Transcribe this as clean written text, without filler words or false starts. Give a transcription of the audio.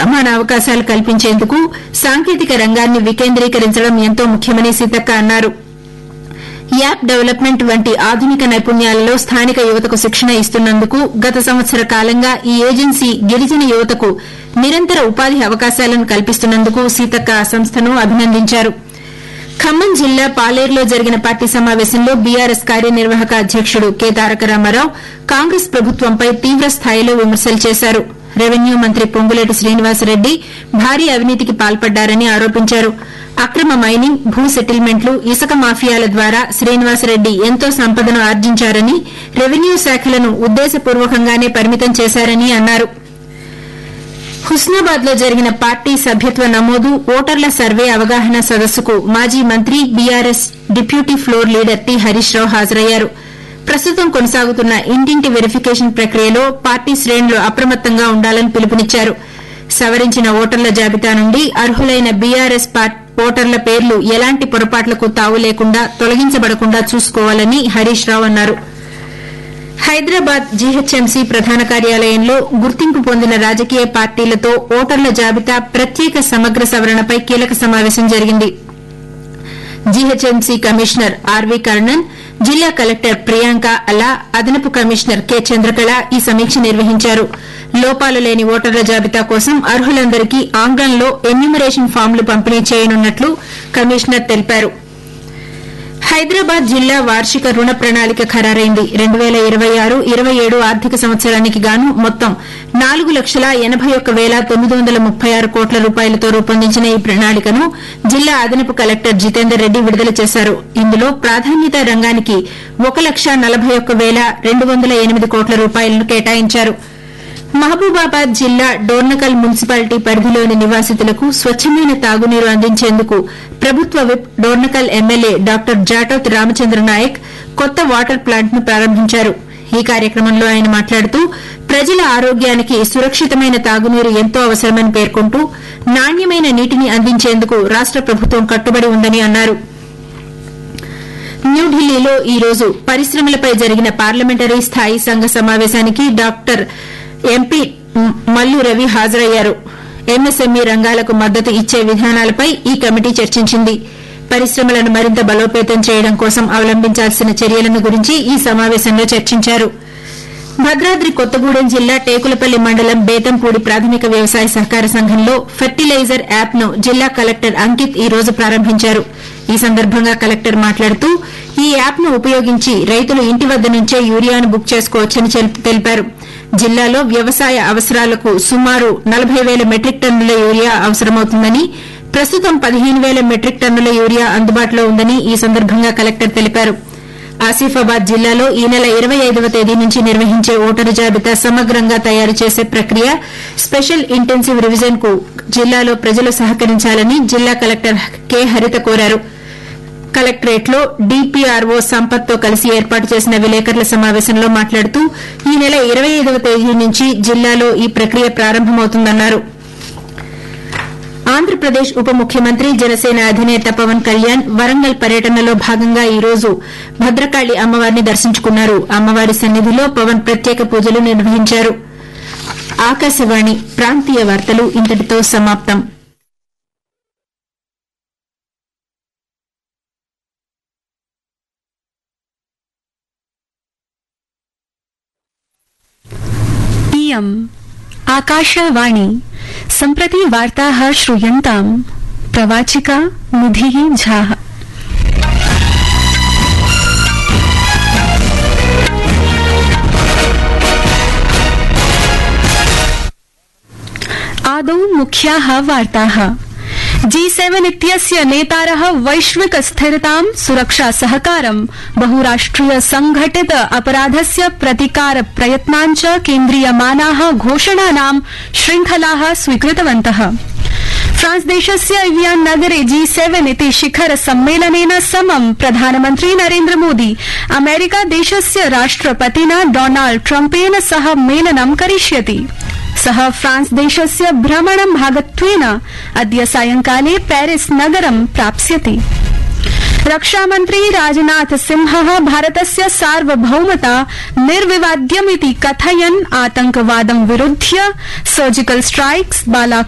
సమాన అవకాశాలు కల్పించేందుకు సాంకేతిక రంగాన్ని వికేంద్రీకరించడం ఎంతో ముఖ్యమని సీతక్క అన్నారు. యాప్ డెవలప్మెంట్ వంటి ఆధునిక నైపుణ్యాలలో స్థానిక యువతకు శిక్షణ ఇస్తున్నందుకు గత సంవత్సర కాలంగా ఈ ఏజెన్సీ గిరిజన యువతకు నిరంతర ఉపాధి అవకాశాలను కల్పిస్తున్నందుకు సీతక్క ఆ సంస్థను అభినందించారు. ఖమ్మం జిల్లా పాలేరులో జరిగిన పార్టీ సమావేశంలో బీఆర్ఎస్ కార్యనిర్వాహక అధ్యకుడు కె తారక రామారావు కాంగ్రెస్ ప్రభుత్వంపై తీవ్ర స్థాయిలో విమర్శలు చేశారు. రెవెన్యూ మంత్రి పొంగులేటి శ్రీనివాసరెడ్డి భారీ అవినీతికి పాల్పడ్డారని ఆరోపించారు. అక్రమ మైనింగ్, భూ సెటిల్మెంట్లు, ఇసుక మాఫియాల ద్వారా శ్రీనివాసరెడ్డి ఎంతో సంపదను ఆర్జించారని, రెవెన్యూ శాఖలను ఉద్దేశపూర్వకంగానే పరిమితం చేశారని అన్నారు. హుస్నాబాద్ లో జరిగిన పార్టీ సభ్యత్వ నమోదు, ఓటర్ల సర్వే అవగాహన సదస్సుకు మాజీ మంత్రి BRS deputy floor leader T Harish Rao హాజరయ్యారు. ప్రస్తుతం కొనసాగుతున్న ఇంటింటి వెరిఫికేషన్ ప్రక్రియలో పార్టీ శ్రేణులు అప్రమత్తంగా ఉండాలని పిలుపునిచ్చారు. సవరించిన ఓటర్ల జాబితా నుండి అర్హులైన బీఆర్ఎస్ ఓటర్ల పేర్లు ఎలాంటి పొరపాట్లకు తావు లేకుండా తొలగించబడకుండా చూసుకోవాలని హరీష్ రావు అన్నారు. హైదరాబాద్ జీహెచ్ఎంసీ ప్రధాన కార్యాలయంలో గుర్తింపు పొందిన రాజకీయ పార్టీలతో ఓటర్ల జాబితా ప్రత్యేక సమగ్ర సవరణపై కీలక సమావేశం జరిగింది. జీహెచ్ఎంసీ కమిషనర్ ఆర్వీ కర్ణన్, జిల్లా కలెక్టర్ ప్రియాంక అలా, అదనపు కమిషనర్ కె చంద్రకళ ఈ సమీక్ష నిర్వహించారు. లోపాలు లేని ఓటర్ల జాబితా కోసం అర్హులందరికీ ఆంగ్లంలో ఎన్యూమరేషన్ ఫామ్లు పంపిణీ చేయనున్నట్లు కమిషనర్ తెలిపారు. హైదరాబాద్ జిల్లా వార్షిక రుణ ప్రణాళిక ఖరారైంది. 2026-27 ఆర్థిక సంవత్సరానికి గాను మొత్తం 4,81,936 కోట్ల రూపాయలతో రూపొందించిన ఈ ప్రణాళికను జిల్లా అదనపు కలెక్టర్ జితేందర్ రెడ్డి విడుదల చేశారు. ఇందులో ప్రాధాన్యత రంగానికి 1,41,208 కోట్ల రూపాయలను కేటాయించారు. మహబూబాబాద్ జిల్లా డోర్నకల్ మున్సిపాలిటీ పరిధిలోని నివాసితులకు స్వచ్చమైన తాగునీరు అందించేందుకు ప్రభుత్వ whip Dornakal MLA doctor Jatoth Ramachandra Naik కొత్త వాటర్ ప్లాంట్ ను ప్రారంభించారు. ఈ కార్యక్రమంలో ఆయన మాట్లాడుతూ ప్రజల ఆరోగ్యానికి సురక్షితమైన తాగునీరు ఎంతో అవసరమని పేర్కొంటూ నాణ్యమైన నీటిని అందించేందుకు రాష్ట ప్రభుత్వం కట్టుబడి ఉందని అన్నారు. న్యూఢిల్లీలో ఈ రోజు పరిశ్రమలపై జరిగిన పార్లమెంటరీ స్థాయి సంఘ సమావేశానికి డాక్టర్ ఎంపీ మల్లు రవి హాజరయ్యారు. ఎంఎస్ఎంఈ రంగాలకు మద్దతు ఇచ్చే విధానాలపై ఈ కమిటీ చర్చించింది. పరిశ్రమలను మరింత బలోపేతం చేయడం కోసం అవలంబించాల్సిన చర్యలను గురించి ఈ సమావేశంలో చర్చించారు. భద్రాద్రి కొత్తగూడెం జిల్లా టేకులపల్లి మండలం బేతంపూడి ప్రాథమిక వ్యవసాయ సహకార సంఘంలో ఫెర్టిలైజర్ యాప్ ను జిల్లా కలెక్టర్ అంకిత్ ఈ రోజు ప్రారంభించారు. ఈ సందర్భంగా కలెక్టర్ మాట్లాడుతూ ఈ యాప్ ను ఉపయోగించి రైతులు ఇంటి వద్ద నుంచే యూరియాను బుక్ చేసుకోవచ్చని తెలిపారు. జిల్లాలో వ్యవసాయ అవసరాలకు సుమారు 40,000 మెట్రిక్ టన్నుల యూరియా అవసరమవుతుందని, ప్రస్తుతం 15,000 మెట్రిక్ టన్నుల యూరియా అందుబాటులో ఉందని ఈ సందర్భంగా కలెక్టర్ తెలిపారు. ఆసిఫాబాద్ జిల్లాలో ఈ నెల 25వ తేదీ నుంచి నిర్వహించే ఓటరు జాబితా సమగ్రంగా తయారు చేసే ప్రక్రియ స్పెషల్ ఇంటెన్సివ్ రివిజన్ కు జిల్లాలో ప్రజలు సహకరించాలని జిల్లా కలెక్టర్ కె హరిత కోరారు. కలెక్టరేట్లో డీపీఆర్ఓ సంపత్తో కలిసి ఏర్పాటు చేసిన విలేకరుల సమావేశంలో మాట్లాడుతూ ఈ నెల 25వ తేదీ నుంచి జిల్లాలో ఈ ప్రక్రియ ప్రారంభమవుతుందన్నారు. ఆంధ్రప్రదేశ్ ఉప ముఖ్యమంత్రి జనసేన అధినేత పవన్ కళ్యాణ్ వరంగల్ పర్యటనలో భాగంగా ఈ రోజు భద్రకాళి అమ్మవారిని దర్శించుకున్నారు. అమ్మవారి సన్నిధిలో పవన్ ప్రత్యేక పూజలు నిర్వహించారు. ఆకాశవాణి ప్రాంతీయ వార్తలు ఇంతటితో సమాప్తం. आकाशवाणी सम्प्रति वार्ताः श्रूयन्ताम्. प्रवाचिका निधिः झा. आदौ मुख्याः वार्ताः. G7 इत्यस्य नेतारः वैश्विक स्थिरतां, सुरक्षा सहकारं, बहुराष्ट्रिय संघटित अपराधस्य प्रतिकार प्रयत्नान् च केन्द्रीयमानाः घोषणानां श्रृंखलाः स्वीकृतवन्तः. फ्रांस देशस्य एवियान नगरे G7 इति शिखर सम्मेलनेन समं प्रधानमन्त्री नरेन्द्र मोदी अमेरिका देशस्य राष्ट्रपतिना डोनाल्ड ट्रम्पेन सह मेलनं करिष्यति. सः फ्रांस देशस्य भ्रमणं भागत्वेन अद्य सायंकाले पेरिस नगरं प्राप्स्यति. रक्षामन्त्री राजनाथ सिंहः भारतस्य सार्वभौमता निर्विवाद्यमिति कथयन् आतंकवादं विरुध्य सर्जिकल स्ट्राइक्स, बालाकोट